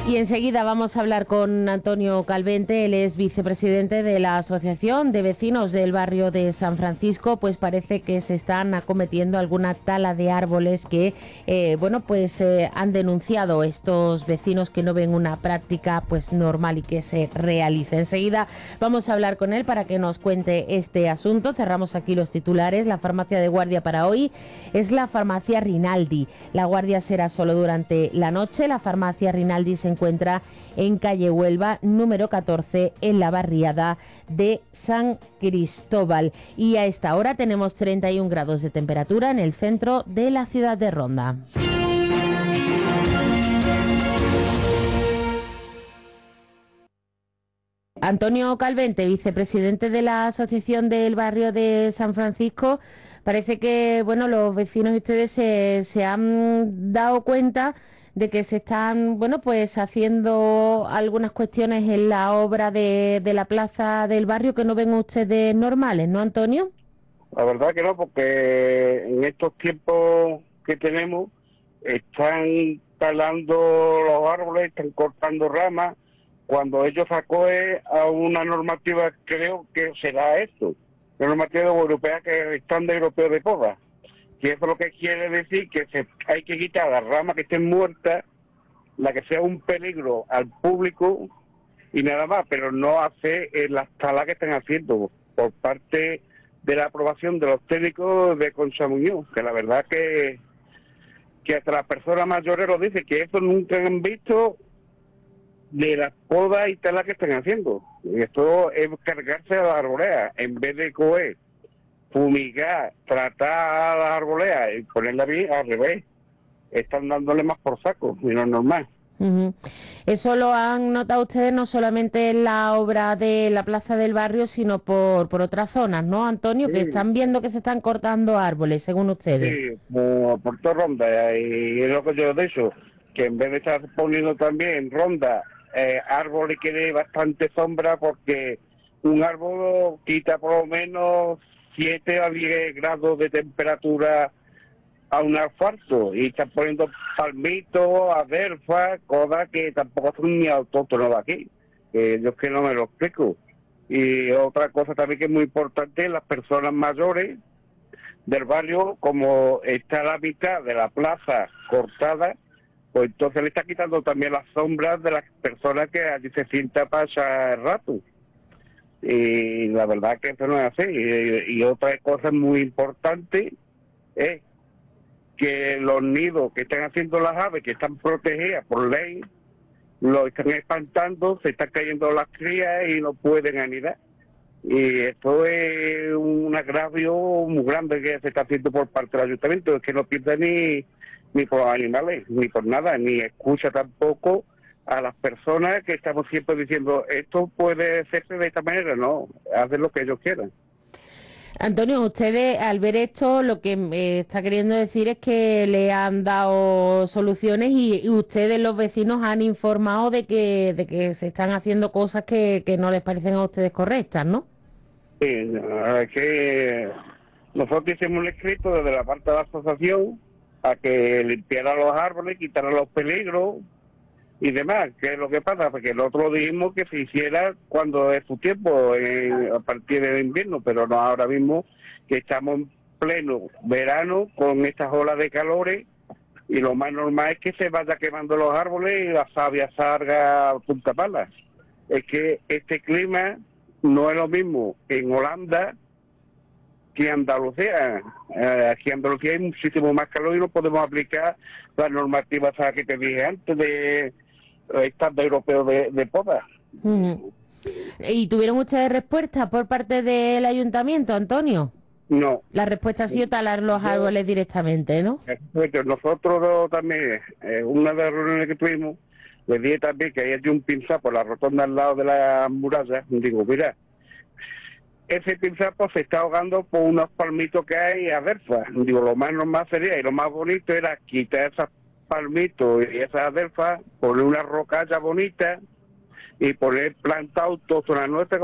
Y enseguida vamos a hablar con Antonio Calvente, él es vicepresidente de la Asociación de Vecinos del Barrio de San Francisco. Pues parece que se están acometiendo alguna tala de árboles que, han denunciado estos vecinos que no ven una práctica pues normal y que se realice. Enseguida vamos a hablar con él para que nos cuente este asunto. Cerramos aquí los titulares. La farmacia de guardia para hoy es la farmacia Rinaldi. La guardia será solo durante la noche. La farmacia Rinaldi se encuentra en calle Huelva, número 14, en la barriada de San Cristóbal. Y a esta hora tenemos 31 grados de temperatura en el centro de la ciudad de Ronda. Antonio Calvente, vicepresidente de la Asociación del Barrio de San Francisco. Parece que, los vecinos y ustedes se han dado cuenta de que se están, haciendo algunas cuestiones en la obra de la plaza del barrio que no ven ustedes normales, ¿no, Antonio? La verdad que no, porque en estos tiempos que tenemos están talando los árboles, están cortando ramas, cuando ellos acogen a una normativa, creo que será esto, la normativa europea, que es el estándar europeo de poda, que eso lo que quiere decir que hay que quitar las ramas que estén muertas, la que sea un peligro al público y nada más, pero no hace las talas que están haciendo por parte de la aprobación de los técnicos de Concha Muñoz, que la verdad que hasta las personas mayores lo dicen, que eso nunca han visto de las podas y talas que están haciendo. Y esto es cargarse a las arboledas, en vez de coger, fumigar, tratar a las arboledas y ponerla bien al revés. Están dándole más por saco, y no es normal. Uh-huh. Eso lo han notado ustedes no solamente en la obra de la plaza del barrio, sino por otras zonas, ¿no, Antonio? Sí, Que están viendo que se están cortando árboles, según ustedes. sí, por toda Ronda, y es lo que yo he dicho, que en vez de estar poniendo también en Ronda árboles que dé bastante sombra, porque un árbol quita por lo menos 7 a 10 grados de temperatura a un asfalto, y están poniendo palmitos, adelfas, cosas que tampoco son ni autóctonos de aquí, yo es que no me lo explico. Y otra cosa también que es muy importante, las personas mayores del barrio, como está la mitad de la plaza cortada, pues entonces le está quitando también las sombras de las personas que allí se sientan para pasar el rato. Y la verdad que eso no es así. Y otra cosa muy importante es que los nidos que están haciendo las aves, que están protegidas por ley, lo están espantando, se están cayendo las crías y no pueden anidar. Y esto es un agravio muy grande que se está haciendo por parte del ayuntamiento, es que no piensa ni por los animales, ni por nada, ni escucha tampoco a las personas que estamos siempre diciendo, esto puede hacerse de esta manera, no, hacen lo que ellos quieran. Antonio, ustedes al ver esto lo que está queriendo decir es que le han dado soluciones y ustedes, los vecinos, han informado de que se están haciendo cosas que no les parecen a ustedes correctas, ¿no? Sí, es que nosotros hicimos un escrito desde la parte de la asociación a que limpiara los árboles, quitara los peligros y demás. ¿Qué es lo que pasa? Porque nosotros dijimos que se hiciera cuando es su tiempo, a partir del invierno, pero no ahora mismo, que estamos en pleno verano con estas olas de calores, y lo más normal es que se vaya quemando los árboles y la savia salga a punta pala. Es que este clima no es lo mismo en Holanda que Andalucía. Aquí en Andalucía hay muchísimo más calor y no podemos aplicar las normativas que te dije antes de estándar europeo de poda. Uh-huh. ¿Y tuvieron ustedes respuesta por parte del ayuntamiento, Antonio? No. La respuesta ha sido talar los árboles directamente, ¿no? Nosotros también, una de las reuniones que tuvimos, les dije también que hay un pinzal por la rotonda al lado de la muralla. Digo, mira, ese pinzal se está ahogando por unos palmitos que hay a verfa. Digo, lo más normal sería, y lo más bonito era quitar esos palmitos y esas adelfas, poner una rocalla bonita y poner plantado toda la nuestra